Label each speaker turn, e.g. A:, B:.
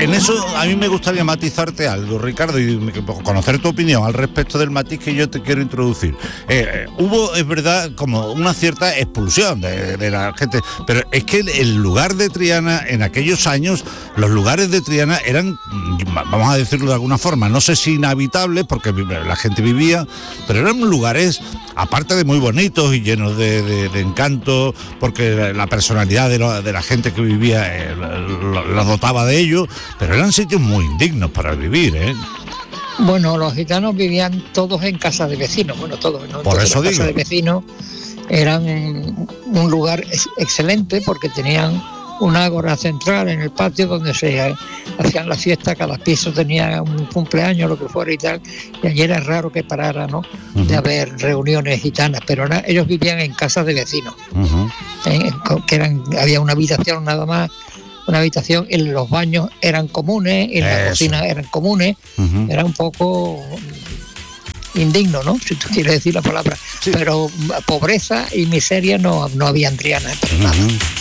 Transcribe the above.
A: en eso a mí me gustaría matizarte algo, Ricardo, y conocer tu opinión al respecto del matiz que yo te quiero introducir. Hubo, es verdad, como una cierta expulsión de la gente, pero es que el lugar de Triana, en aquellos años, los lugares de Triana eran, vamos a decirlo de alguna forma, no sé si inhabitables, porque la gente vivía, pero eran lugares, aparte de muy bonitos y llenos de encanto, porque la personalidad de la gente que vivía la dotaba de ello, pero eran sitios muy indignos para vivir, ¿eh?
B: Bueno, los gitanos vivían todos en casas de vecinos, bueno, todos, ¿no?
A: Por eso
B: las
A: digo.
B: casas de vecinos eran un lugar excelente porque tenían una ágora central en el patio donde se hacían las fiestas, cada piso tenía un cumpleaños, lo que fuera y tal, y allí era raro que parara, ¿no?, de haber reuniones gitanas, pero ellos vivían en casas de vecinos, había una habitación nada más, una habitación, en los baños eran comunes, en la cocina eran comunes, era un poco indigno, ¿no?, si tú quieres decir la palabra, sí. Pero pobreza y miseria no había en Triana, pero nada.